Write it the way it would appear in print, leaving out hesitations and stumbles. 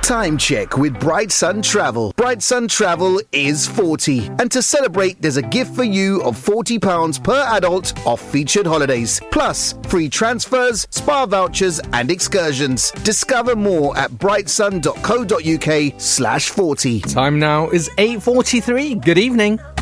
Time check with Bright Sun Travel. Bright Sun Travel is 40. And to celebrate, there's a gift for you of £40 per adult off featured holidays. Plus, free transfers, spa vouchers and excursions. Discover more at brightsun.co.uk/40. Time now is 8:43. Good evening.